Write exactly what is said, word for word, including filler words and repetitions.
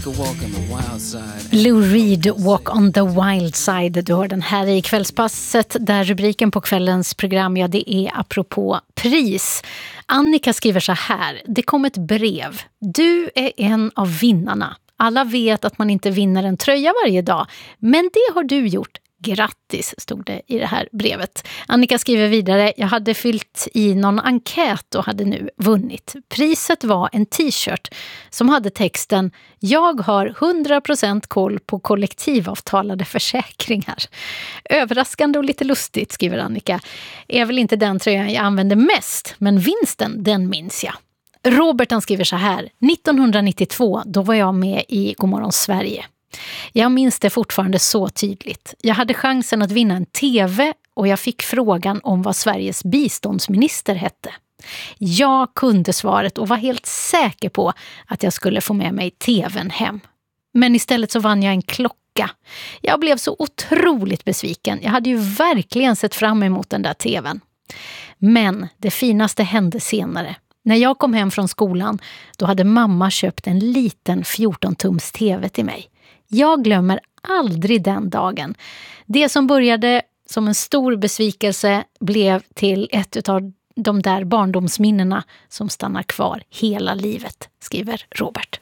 Lou Reed, Walk on the Wild Side. Du hör den här i Kvällspasset där rubriken på kvällens program, ja, det är apropå pris. Annika skriver så här: det kom ett brev. Du är en av vinnarna. Alla vet att man inte vinner en tröja varje dag, men det har du gjort. Grattis, stod det i det här brevet. Annika skriver vidare: jag hade fyllt i någon enkät och hade nu vunnit. Priset var en t-shirt som hade texten: jag har hundra procent koll på kollektivavtalade försäkringar. Överraskande och lite lustigt, skriver Annika. Är väl inte den tröjan jag använder mest, men vinsten, den minns jag. Robert, han skriver så här: nittonhundranittiotvå, då var jag med i Godmorgon Sverige. Jag minns det fortfarande så tydligt. Jag hade chansen att vinna en tv och jag fick frågan om vad Sveriges biståndsminister hette. Jag kunde svaret och var helt säker på att jag skulle få med mig tvn hem. Men istället så vann jag en klocka. Jag blev så otroligt besviken. Jag hade ju verkligen sett fram emot den där tvn. Men det finaste hände senare. När jag kom hem från skolan, då hade mamma köpt en liten fjorton-tums tv till mig. Jag glömmer aldrig den dagen. Det som började som en stor besvikelse blev till ett av de där barndomsminnena som stannar kvar hela livet, skriver Robert.